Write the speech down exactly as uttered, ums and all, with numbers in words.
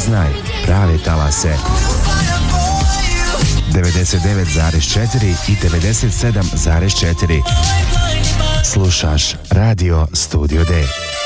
Spoznaj prave talase. devedeset devet zarez četiri i devedeset sedam zarez četiri. Slušaš Radio Studio D.